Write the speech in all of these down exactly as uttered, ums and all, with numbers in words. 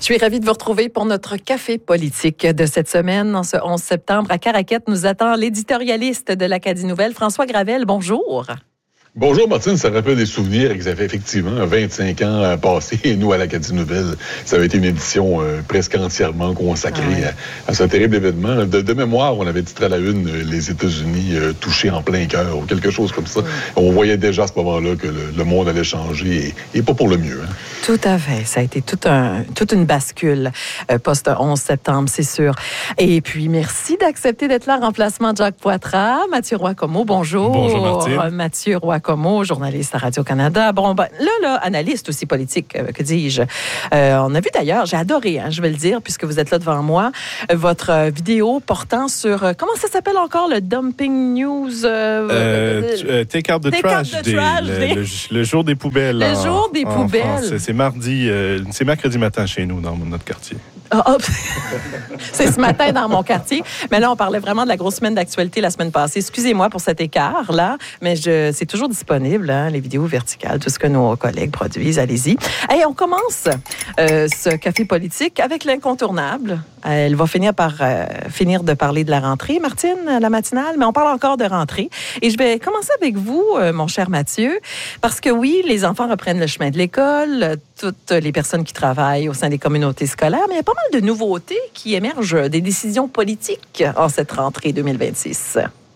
Je suis ravie de vous retrouver pour notre café politique de cette semaine. En ce onze septembre, à Caraquette, nous attend l'éditorialiste de l'Acadie Nouvelle, François Gravel. Bonjour. Bonjour Martine, ça rappelle des souvenirs que ça fait effectivement vingt-cinq ans passés. Et nous, à l'Acadie Nouvelle, ça avait été une édition euh, presque entièrement consacrée ah ouais. à, à ce terrible événement. De, de mémoire, on avait titré à la une euh, les États-Unis euh, touchés en plein cœur ou quelque chose comme ça. Ouais. On voyait déjà à ce moment-là que le, le monde allait changer et, et pas pour le mieux. Hein. Tout à fait. Ça a été tout un, toute une bascule euh, post-onze septembre, c'est sûr. Et puis, merci d'accepter d'être là en remplacement de Jacques Poitras. Mathieu Roy-Comeau, bonjour. Bonjour Martine. Mathieu Roy-Comeau, journaliste à Radio-Canada. Bon, ben, là, là, analyste aussi politique, euh, que dis-je. Euh, on a vu d'ailleurs, j'ai adoré, hein, je vais le dire, puisque vous êtes là devant moi, euh, votre euh, vidéo portant sur, euh, comment ça s'appelle encore, le Dumping News? Euh, euh, euh, take out the take trash, out the day, trash le, day. Le, le jour des poubelles. Le en, jour des en poubelles. France. C'est mardi, euh, c'est mercredi matin chez nous, dans notre quartier. Oh, oh. C'est ce matin dans mon quartier. Mais là, on parlait vraiment de la grosse semaine d'actualité la semaine passée. Excusez-moi pour cet écart-là, mais je, c'est toujours disponible, hein, les vidéos verticales, tout ce que nos collègues produisent. Allez-y. Hey, on commence euh, ce café politique avec l'incontournable. Elle va finir par euh, finir de parler de la rentrée, Martine, la matinale, mais on parle encore de rentrée. Et je vais commencer avec vous, euh, mon cher Mathieu, parce que oui, les enfants reprennent le chemin de l'école, toutes les personnes qui travaillent au sein des communautés scolaires, mais il y a pas mal de nouveautés qui émergent des décisions politiques en cette rentrée deux mille vingt-six.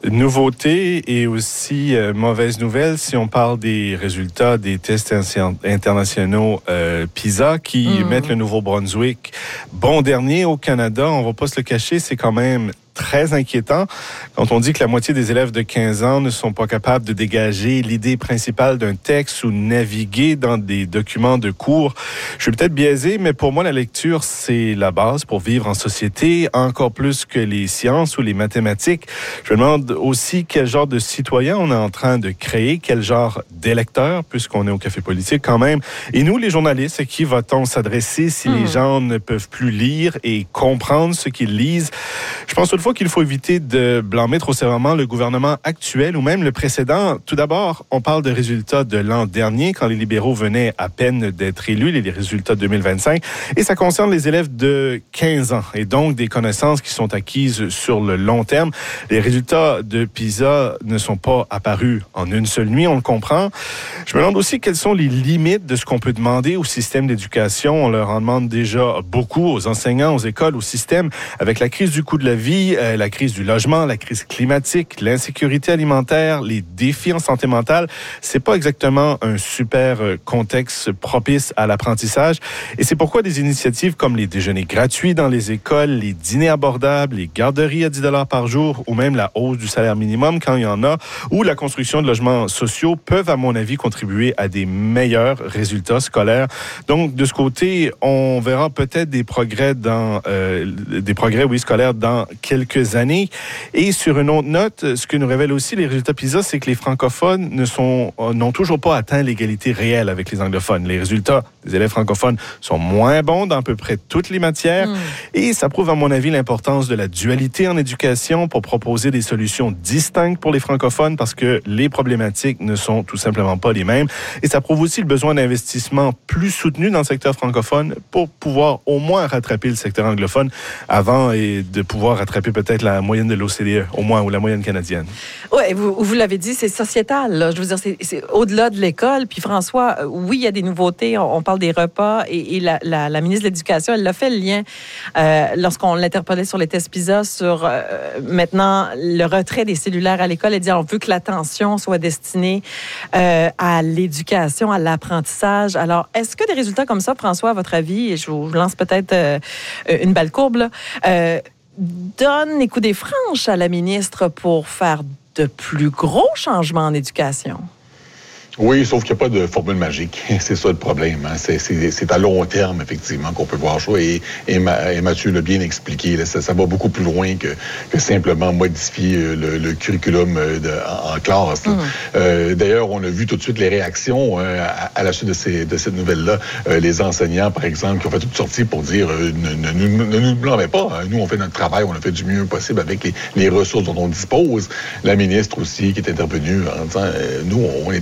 Nouveauté et aussi euh, mauvaise nouvelle si on parle des résultats des tests internationaux euh, PISA qui mmh. mettent le Nouveau-Brunswick bon dernier au Canada. On va pas se le cacher, c'est quand même très inquiétant quand on dit que la moitié des élèves de quinze ans ne sont pas capables de dégager l'idée principale d'un texte ou naviguer dans des documents de cours. Je suis peut-être biaisé, mais pour moi, la lecture, c'est la base pour vivre en société, encore plus que les sciences ou les mathématiques. Je me demande aussi quel genre de citoyen on est en train de créer, quel genre d'électeur, puisqu'on est au café politique quand même. Et nous, les journalistes, à qui va-t-on s'adresser si mmh. les gens ne peuvent plus lire et comprendre ce qu'ils lisent? Je pense fois qu'il faut éviter de blâmer trop sévèrement le gouvernement actuel ou même le précédent. Tout d'abord, on parle de résultats de l'an dernier, quand les libéraux venaient à peine d'être élus, les résultats de deux mille vingt-cinq, et ça concerne les élèves de quinze ans, et donc des connaissances qui sont acquises sur le long terme. Les résultats de PISA ne sont pas apparus en une seule nuit, on le comprend. Je me demande aussi quelles sont les limites de ce qu'on peut demander au système d'éducation. On leur en demande déjà beaucoup aux enseignants, aux écoles, au système, avec la crise du coût de la vie, Euh, la crise du logement, la crise climatique, l'insécurité alimentaire, les défis en santé mentale. C'est pas exactement un super contexte propice à l'apprentissage. Et c'est pourquoi des initiatives comme les déjeuners gratuits dans les écoles, les dîners abordables, les garderies à dix dollars par jour ou même la hausse du salaire minimum quand il y en a, ou la construction de logements sociaux peuvent, à mon avis, contribuer à des meilleurs résultats scolaires. Donc, de ce côté, on verra peut-être des progrès dans euh, des progrès, oui, scolaires dans quelques quelques années. Et sur une autre note, ce que nous révèlent aussi les résultats PISA, c'est que les francophones ne sont, n'ont toujours pas atteint l'égalité réelle avec les anglophones. Les résultats des élèves francophones sont moins bons dans à peu près toutes les matières. Mmh. Et ça prouve, à mon avis, l'importance de la dualité en éducation pour proposer des solutions distinctes pour les francophones parce que les problématiques ne sont tout simplement pas les mêmes. Et ça prouve aussi le besoin d'investissement plus soutenu dans le secteur francophone pour pouvoir au moins rattraper le secteur anglophone avant et de pouvoir rattraper peut-être la moyenne de l'O C D E, au moins, ou la moyenne canadienne. Oui, vous, vous l'avez dit, c'est sociétal. Là. Je veux dire, c'est, c'est au-delà de l'école. Puis François, oui, il y a des nouveautés. On, on parle des repas. Et, et la, la, la ministre de l'Éducation, elle l'a fait le lien euh, lorsqu'on l'interpellait sur les tests PISA sur euh, maintenant le retrait des cellulaires à l'école. Elle dit, on veut que l'attention soit destinée euh, à l'éducation, à l'apprentissage. Alors, est-ce que des résultats comme ça, François, à votre avis, et je vous lance peut-être euh, une balle courbe, là, euh, donne les coups des franches à la ministre pour faire de plus gros changements en éducation? Oui, sauf qu'il n'y a pas de formule magique. C'est ça le problème. Hein. C'est, c'est, c'est à long terme, effectivement, qu'on peut voir ça. Et, et, Ma, et Mathieu l'a bien expliqué. Là, ça, ça va beaucoup plus loin que, que simplement modifier le, le curriculum de, en, en classe. Mmh. Euh, d'ailleurs, on a vu tout de suite les réactions euh, à, à la suite de, ces, de cette nouvelle-là. Euh, les enseignants, par exemple, qui ont fait toute sortie pour dire euh, ne, ne, ne, ne nous blâmez pas. Nous, on fait notre travail. On a fait du mieux possible avec les, les ressources dont on dispose. La ministre aussi, qui est intervenue en disant euh, nous, on est en poste depuis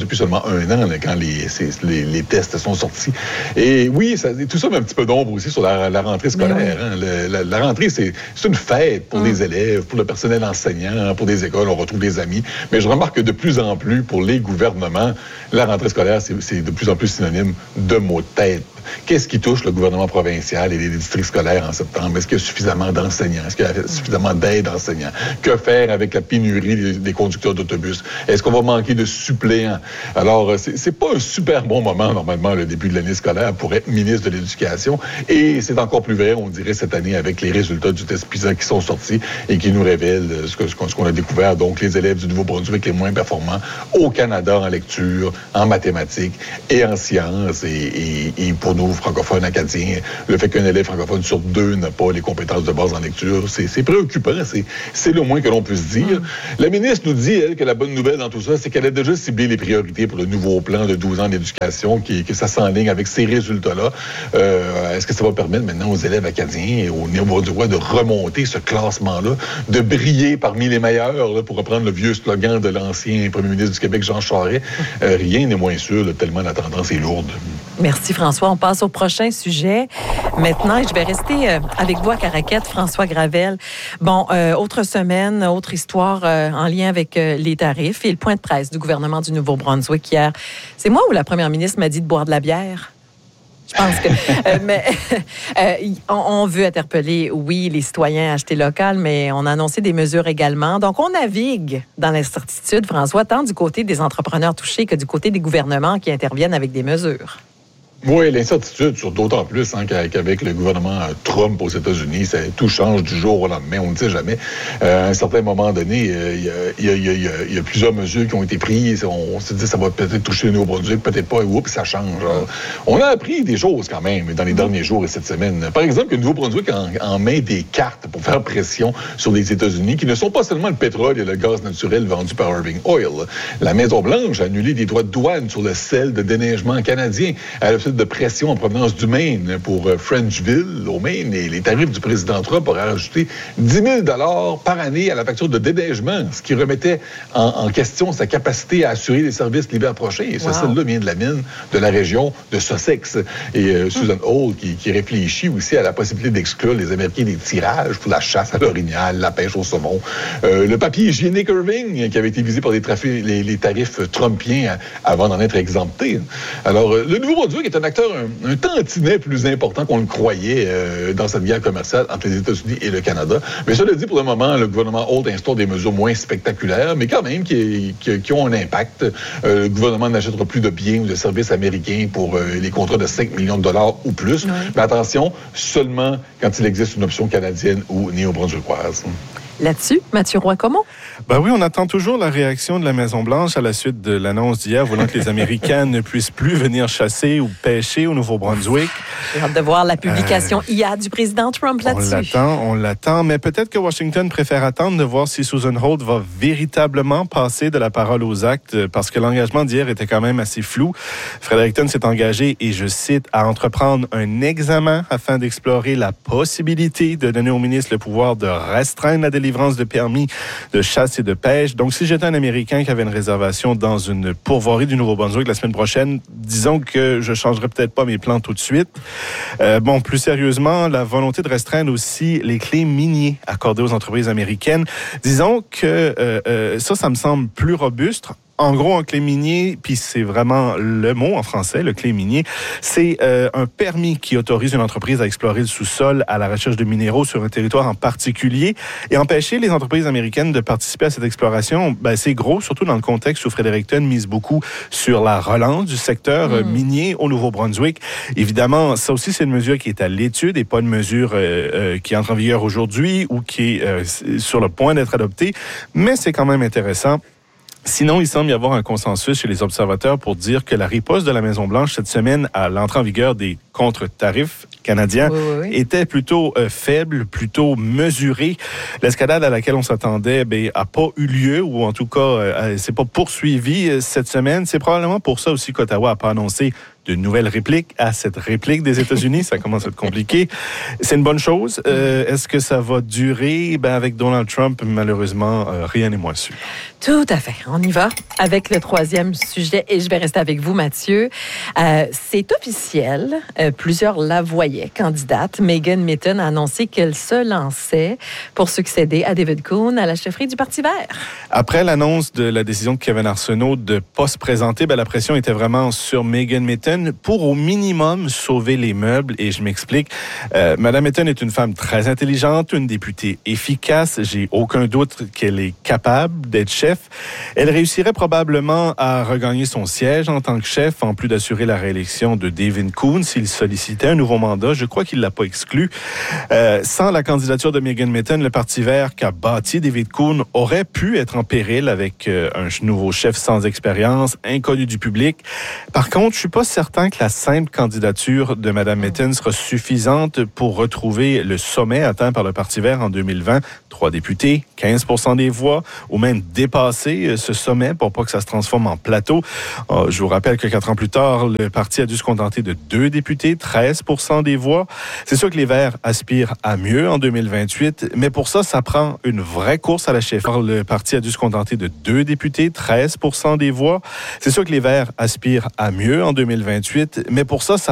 depuis seulement un an, là, quand les, les, les tests sont sortis. Et oui, ça, tout ça met un petit peu d'ombre aussi sur la, la rentrée scolaire. Oui. Hein. Le, la, la rentrée, c'est, c'est une fête pour mmh. les élèves, pour le personnel enseignant, pour des écoles, on retrouve des amis. Mais je remarque que de plus en plus, pour les gouvernements, la rentrée scolaire, c'est, c'est de plus en plus synonyme de mots de tête. Qu'est-ce qui touche le gouvernement provincial et les districts scolaires en septembre? Est-ce qu'il y a suffisamment d'enseignants? Est-ce qu'il y a suffisamment d'aide enseignants? Que faire avec la pénurie des, des conducteurs d'autobus? Est-ce qu'on va manquer de suppléants? Alors, c'est, c'est pas un super bon moment, normalement, le début de l'année scolaire pour être ministre de l'Éducation. Et c'est encore plus vrai, on dirait, cette année avec les résultats du test PISA qui sont sortis et qui nous révèlent ce, que, ce qu'on a découvert. Donc, les élèves du Nouveau-Brunswick les moins performants au Canada en lecture, en mathématiques et en sciences. Et, et, et pour nous, francophones acadiens, le fait qu'un élève francophone sur deux n'a pas les compétences de base en lecture, c'est, c'est préoccupant. C'est, c'est le moins que l'on puisse dire. Mmh. La ministre nous dit, elle, que la bonne nouvelle dans tout ça, c'est qu'elle a déjà ciblé les priorités pour le nouveau plan de douze ans d'éducation, qui, que ça s'enligne avec ces résultats-là. Euh, est-ce que ça va permettre maintenant aux élèves acadiens et au Néo-Brunswickois de remonter ce classement-là, de briller parmi les meilleurs, là, pour reprendre le vieux slogan de l'ancien premier ministre du Québec, Jean Charest? Euh, rien n'est moins sûr, là, tellement la tendance est lourde. Merci François. On passe au prochain sujet. Maintenant, je vais rester euh, avec vous à Caraquette, François Gravel. Bon, euh, autre semaine, autre histoire euh, en lien avec euh, les tarifs et le point de presse du gouvernement du Nouveau-Brunswick hier. C'est moi ou la première ministre m'a dit de boire de la bière? Je pense que... euh, mais euh, on, on veut interpeller, oui, les citoyens à acheter local, mais on a annoncé des mesures également. Donc, on navigue dans l'incertitude, François, tant du côté des entrepreneurs touchés que du côté des gouvernements qui interviennent avec des mesures. Oui, l'incertitude, sur d'autant plus hein, qu'avec le gouvernement Trump aux États-Unis, ça, tout change du jour au lendemain, on ne sait jamais. Euh, à un certain moment donné, euh, il, y a, il, y a, il, y a, il y a plusieurs mesures qui ont été prises. On, on se dit ça va peut-être toucher le Nouveau-Brunswick, peut-être pas, et oups, ça change. Alors, on a appris des choses quand même dans les derniers jours et cette semaine. Par exemple, que le Nouveau-Brunswick en, en met des cartes pour faire pression sur les États-Unis, qui ne sont pas seulement le pétrole et le gaz naturel vendus par Irving Oil. La Maison-Blanche a annulé des droits de douane sur le sel de déneigement canadien. Elle a fait de pression en provenance du Maine pour Frenchville, au Maine, et les tarifs du président Trump auraient rajouté dix mille dollars par année à la facture de déneigement, ce qui remettait en, en question sa capacité à assurer les services l'hiver prochain. Et ce wow. sel-là vient de la mine de la région de Sussex. Et euh, mm. Susan Hall, qui, qui réfléchit aussi à la possibilité d'exclure les Américains des tirages pour la chasse à l'orignal, la pêche au saumon. Euh, le papier hygiénique Irving, qui avait été visé par les, trafics, les, les tarifs trumpiens avant d'en être exempté. Alors, euh, le Nouveau-Brunswick est un acteur un, un tantinet plus important qu'on le croyait euh, dans cette guerre commerciale entre les États-Unis et le Canada. Mais cela dit, pour le moment, le gouvernement Holt instaure des mesures moins spectaculaires, mais quand même qui, qui, qui ont un impact. Euh, le gouvernement n'achètera plus de biens ou de services américains pour euh, les contrats de cinq millions de dollars ou plus. Oui. Mais attention, seulement quand il existe une option canadienne ou néo-brunswickoise. Là-dessus, Mathieu Roy-Comment? Ben oui, on attend toujours la réaction de la Maison-Blanche à la suite de l'annonce d'hier voulant que les Américains ne puissent plus venir chasser ou pêcher au Nouveau-Brunswick. J'ai hâte de voir la publication euh, hier du président Trump là-dessus. On l'attend, on l'attend, mais peut-être que Washington préfère attendre de voir si Susan Holt va véritablement passer de la parole aux actes, parce que l'engagement d'hier était quand même assez flou. Fredericton s'est engagé, et je cite, à entreprendre un examen afin d'explorer la possibilité de donner au ministre le pouvoir de restreindre la délivrance de permis de chasse et de pêche. Donc, si j'étais un Américain qui avait une réservation dans une pourvoirie du Nouveau-Brunswick la semaine prochaine, disons que je changerais peut-être pas mes plans tout de suite. Euh, bon, plus sérieusement, la volonté de restreindre aussi les clés miniers accordées aux entreprises américaines. Disons que euh, euh, ça, ça me semble plus robuste. En gros, un clé minier, puis c'est vraiment le mot en français, le clé minier, c'est euh, un permis qui autorise une entreprise à explorer le sous-sol à la recherche de minéraux sur un territoire en particulier et empêcher les entreprises américaines de participer à cette exploration. Ben, c'est gros, surtout dans le contexte où Fredericton mise beaucoup sur la relance du secteur mmh. minier au Nouveau-Brunswick. Évidemment, ça aussi, c'est une mesure qui est à l'étude et pas une mesure euh, euh, qui entre en vigueur aujourd'hui ou qui est euh, sur le point d'être adoptée, mais c'est quand même intéressant. Sinon, il semble y avoir un consensus chez les observateurs pour dire que la riposte de la Maison-Blanche cette semaine à l'entrée en vigueur des contre-tarif canadien oui, oui, oui. était plutôt euh, faible, plutôt mesuré. L'escalade à laquelle on s'attendait ben, a pas eu lieu, ou en tout cas, euh, c'est pas poursuivi euh, cette semaine. C'est probablement pour ça aussi qu'Ottawa a pas annoncé de nouvelles répliques à cette réplique des États-Unis. Ça commence à être compliqué. C'est une bonne chose. Euh, est-ce que ça va durer? Ben, avec Donald Trump, malheureusement, euh, rien n'est moins sûr. Tout à fait. On y va avec le troisième sujet et je vais rester avec vous, Mathieu. Euh, c'est officiel. Euh, plusieurs la voyaient candidate. Megan Mitton a annoncé qu'elle se lançait pour succéder à David Coon à la chefferie du Parti vert. Après l'annonce de la décision de Kevin Arsenault de ne pas se présenter, ben, la pression était vraiment sur Megan Mitton pour au minimum sauver les meubles. Et je m'explique. Euh, Madame Mitton est une femme très intelligente, une députée efficace. J'ai aucun doute qu'elle est capable d'être chef. Elle réussirait probablement à regagner son siège en tant que chef, en plus d'assurer la réélection de David Coon s'il sollicitait un nouveau mandat. Je crois qu'il ne l'a pas exclu. Euh, sans la candidature de Megan Mitton, le Parti vert qu'a bâti David Coon aurait pu être en péril avec euh, un nouveau chef sans expérience, inconnu du public. Par contre, je suis pas certain que la simple candidature de Mme Mitton sera suffisante pour retrouver le sommet atteint par le Parti vert en deux mille vingt. Trois députés, quinze pour cent des voix, ou même dépasser ce sommet pour pas que ça se transforme en plateau. Euh, je vous rappelle que quatre ans plus tard, le parti a dû se contenter de deux députés, treize pour cent des voix. C'est sûr que les Verts aspirent à mieux en deux mille vingt-huit, mais pour ça, ça prend une vraie course à la chefferie. Le parti a dû se contenter de deux députés, treize pour cent des voix. C'est sûr que les Verts aspirent à mieux en deux mille vingt-huit, mais pour ça, ça